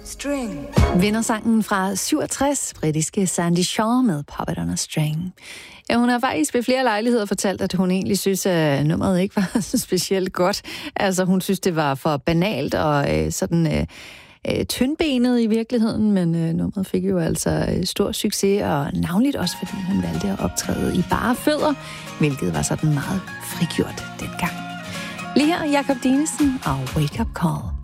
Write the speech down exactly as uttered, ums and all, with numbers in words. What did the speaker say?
String. Vindersangen fra syvogtres, britiske Sandy Shaw med Pop It On A String. Ja, hun har faktisk ved flere lejligheder fortalt, at hun egentlig synes, at nummeret ikke var så specielt godt. Altså, hun synes, det var for banalt og øh, sådan øh, øh, tyndbenet i virkeligheden, men øh, nummeret fik jo altså øh, stor succes, og navnligt også, fordi hun valgte at optræde i bare fødder, hvilket var sådan meget frigjort dengang. Lige her, Jakob Dinesen og Wake Up Call.